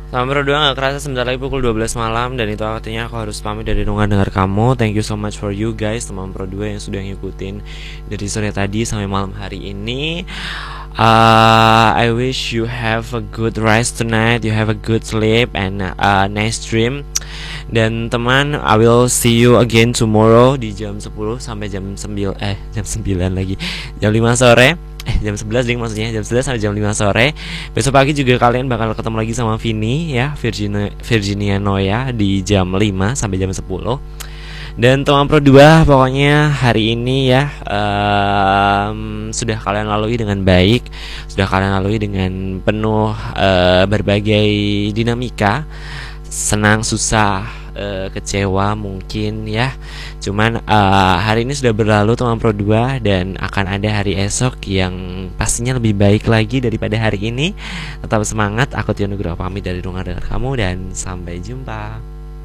Sama berdua gak kerasa sebentar lagi pukul 12 malam. Dan itu artinya aku harus pamit dari ruangan dengar kamu. Thank you so much for you guys, teman Pro 2 yang sudah ngikutin dari sore tadi sampai malam hari ini. I wish you have a good rest tonight. You have a good sleep and nice dream. Dan teman, I will see you again tomorrow di jam 10 sampai jam 9 lagi. Jam 5 sore. Jam 11 ding, maksudnya jam 11 sampai jam 5 sore. Besok pagi juga kalian bakal ketemu lagi sama Vini ya, Virginia Noya di jam 5 sampai jam 10. Dan teman Pro 2, pokoknya hari ini ya sudah kalian lalui dengan baik, sudah kalian lalui dengan penuh berbagai dinamika, senang, susah, kecewa mungkin ya. Cuman hari ini sudah berlalu teman Pro 2, dan akan ada hari esok yang pastinya lebih baik lagi daripada hari ini. Tetap semangat. Aku Tio Nugroho pamit dari ruang dengar kamu, dan sampai jumpa.